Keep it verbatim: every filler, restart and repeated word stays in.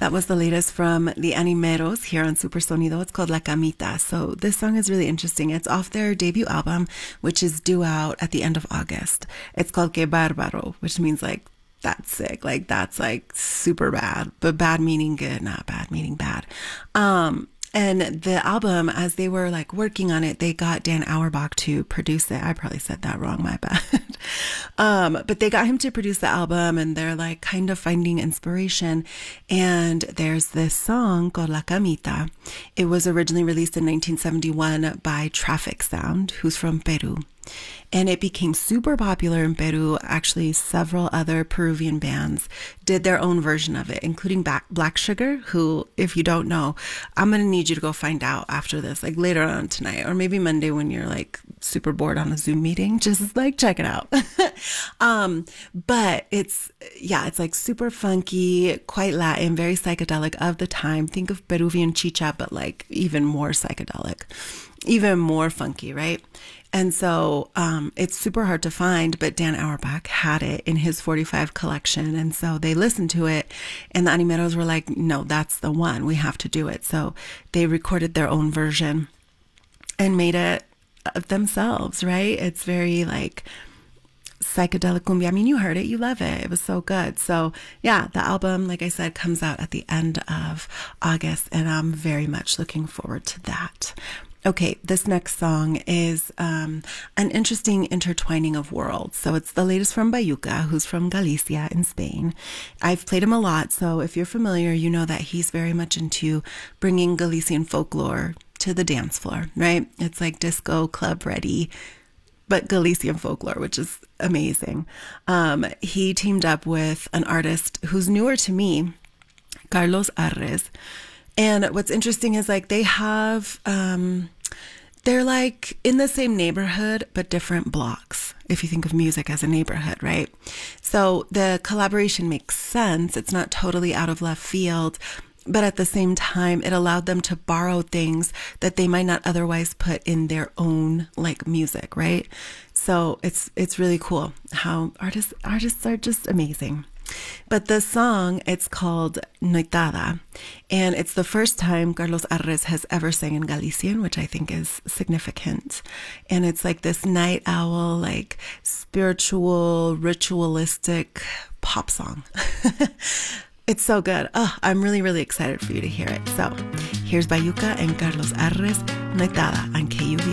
That was the latest from the Animeros here on Super Sonido. It's called La Camita. So this song is really interesting. It's off their debut album, which is due out at the end of August. It's called Que Bárbaro, which means like, that's sick. Like, that's like super bad, but bad meaning good, not bad meaning bad. Um, And the album, as they were like working on it, they got Dan Auerbach to produce it. I probably said that wrong, my bad. um, but they got him to produce the album, and they're like kind of finding inspiration. And there's this song called La Camita. It was originally released in nineteen seventy-one by Traffic Sound, who's from Peru. And it became super popular in Peru. Actually, several other Peruvian bands did their own version of it, including Black Sugar, who, if you don't know, I'm going to need you to go find out after this, like later on tonight, or maybe Monday when you're like super bored on a Zoom meeting. Just like check it out. um, but it's, yeah, it's like super funky, quite Latin, very psychedelic of the time. Think of Peruvian chicha, but like even more psychedelic, even more funky, right? And so um, it's super hard to find, but Dan Auerbach had it in his forty-five collection. And so they listened to it, and the Animeros were like, no, that's the one. We have to do it. So they recorded their own version and made it of themselves, right? It's very like psychedelic cumbia. I mean, you heard it, you love it. It was so good. So yeah, the album, like I said, comes out at the end of August, and I'm very much looking forward to that. Okay, this next song is um, an interesting intertwining of worlds. So it's the latest from Bayuca, who's from Galicia in Spain. I've played him a lot, so if you're familiar, you know that he's very much into bringing Galician folklore to the dance floor, right? It's like disco club ready, but Galician folklore, which is amazing. Um, he teamed up with an artist who's newer to me, Carlos Arres. And what's interesting is like they have, um, they're like in the same neighborhood, but different blocks, if you think of music as a neighborhood, right? So the collaboration makes sense. It's not totally out of left field, but at the same time, it allowed them to borrow things that they might not otherwise put in their own like music, right? So it's it's really cool how artists artists are just amazing. But the song, it's called Noitada, and it's the first time Carlos Arres has ever sang in Galician, which I think is significant. And it's like this night owl, like spiritual, ritualistic pop song. It's so good. Oh, I'm really, really excited for you to hear it. So here's Bayuca and Carlos Arres, Noitada on K U V.